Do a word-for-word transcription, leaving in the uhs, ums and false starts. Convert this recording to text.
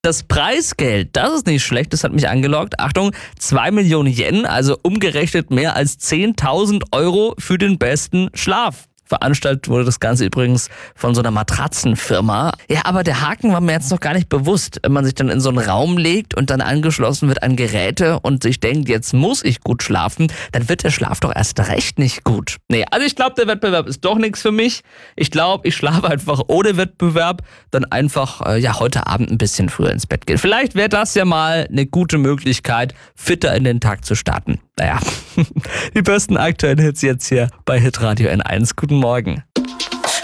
Das Preisgeld, das ist nicht schlecht, das hat mich angelockt. Achtung, zwei Millionen Yen, also umgerechnet mehr als zehntausend Euro für den besten Schlaf. Veranstaltet wurde das Ganze übrigens von so einer Matratzenfirma. Ja, aber der Haken war mir jetzt noch gar nicht bewusst. Wenn man sich dann in so einen Raum legt und dann angeschlossen wird an Geräte und sich denkt, jetzt muss ich gut schlafen, dann wird der Schlaf doch erst recht nicht gut. Nee, also ich glaube, der Wettbewerb ist doch nichts für mich. Ich glaube, ich schlafe einfach ohne Wettbewerb, dann einfach äh, ja heute Abend ein bisschen früher ins Bett gehen. Vielleicht wäre das ja mal eine gute Möglichkeit, fitter in den Tag zu starten. Naja, die besten aktuellen Hits jetzt hier bei Hitradio N eins. Guten Morgen.